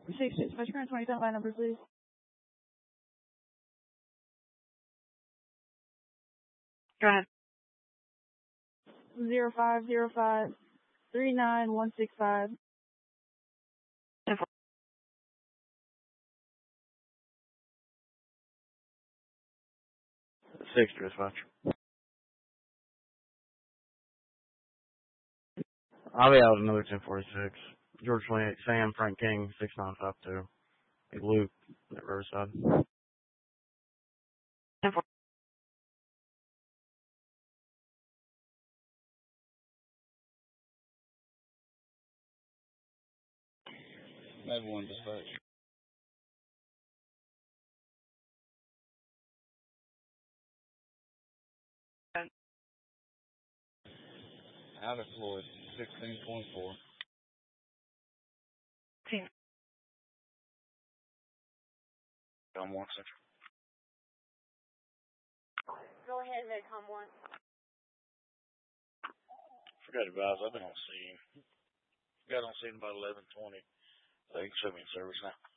My current 20 line number, please. 0505-39165. 6 dispatch. I'll be out another 1046. George 28, Sam, Frank King, 6952. Big Luke at Riverside. Maybe one dispatch. Out of Floyd, 1624. Come 1 Central. Go ahead, Medcom 1. Forgot to advise, I've been on scene. Got on scene about 11:20. So you can show me in service now.